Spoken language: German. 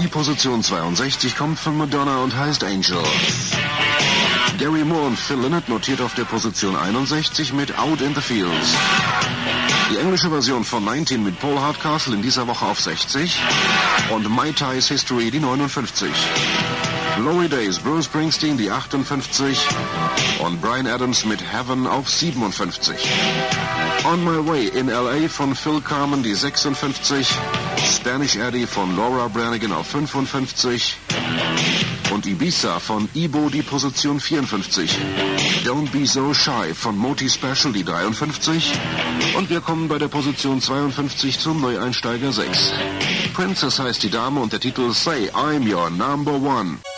Position 62 kommt von Madonna und heißt Angel. Gary Moore und Phil Lynott notiert auf der Position 61 mit Out in the Fields. Die englische Version von 19 mit Paul Hardcastle in dieser Woche auf 60 und Mai Tai's History die 59. Glory Days, Bruce Springsteen die 58 und Bryan Adams mit Heaven auf 57. On My Way in L.A. von Phil Carmen die 56, Spanish Eddie von Laura Branigan auf 55 und Ibiza von Ibo die Position 54. Don't Be So Shy von Moti Special die 53 und wir kommen bei der Position 52 zum Neueinsteiger 6. Princess heißt die Dame und der Titel Say I'm Your Number One.